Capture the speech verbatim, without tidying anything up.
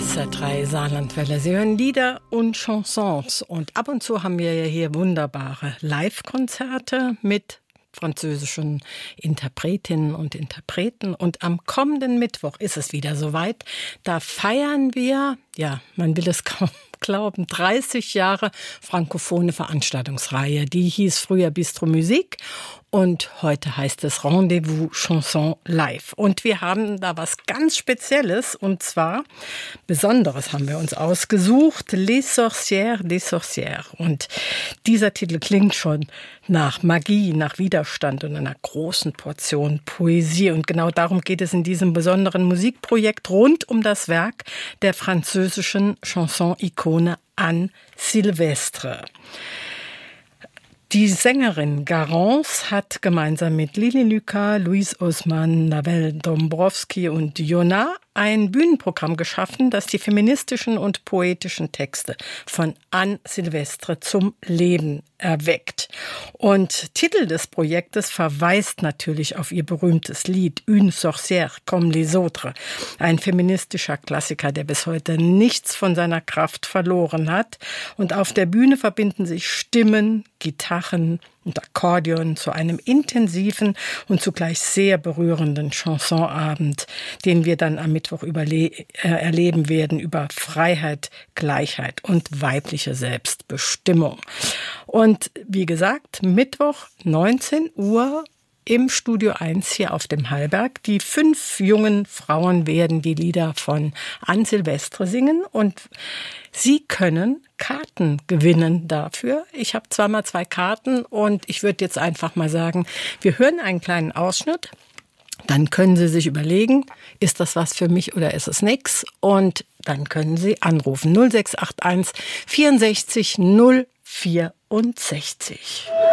S R drei Saarlandwelle. Sie hören Lieder und Chansons. Und ab und zu haben wir ja hier wunderbare Live-Konzerte mit französischen Interpretinnen und Interpreten. Und am kommenden Mittwoch ist es wieder soweit. Da feiern wir, ja, man will es kaum glauben, dreißig Jahre frankophone Veranstaltungsreihe. Die hieß früher Bistro Musik und heute heißt es Rendezvous Chanson Live. Und wir haben da was ganz Spezielles und zwar, Besonderes haben wir uns ausgesucht, Les Sorcières des Sorcières. Und dieser Titel klingt schon nach Magie, nach Widerstand und einer großen Portion Poesie. Und genau darum geht es in diesem besonderen Musikprojekt rund um das Werk der französischen Chanson-Ikone Anne Sylvestre. Die Sängerin Garance hat gemeinsam mit Lili Lucas, Louise Osman, Navel Dombrowski und Yona ein Bühnenprogramm geschaffen, das die feministischen und poetischen Texte von Anne Sylvestre zum Leben erweckt. Und Titel des Projektes verweist natürlich auf ihr berühmtes Lied Une sorcière comme les autres, ein feministischer Klassiker, der bis heute nichts von seiner Kraft verloren hat. Und auf der Bühne verbinden sich Stimmen, Gitarren und Akkordeon zu einem intensiven und zugleich sehr berührenden Chansonabend, den wir dann am Mittwoch überle- äh, erleben werden über Freiheit, Gleichheit und weibliche Selbstbestimmung. Und wie gesagt, Mittwoch neunzehn Uhr im Studio eins hier auf dem Hallberg. Die fünf jungen Frauen werden die Lieder von Anne Sylvestre singen und sie können Karten gewinnen dafür. Ich habe zweimal zwei Karten und ich würde jetzt einfach mal sagen, wir hören einen kleinen Ausschnitt. Dann können Sie sich überlegen, ist das was für mich oder ist es nix? Und dann können Sie anrufen null sechs acht eins vierundsechzig null vierundsechzig.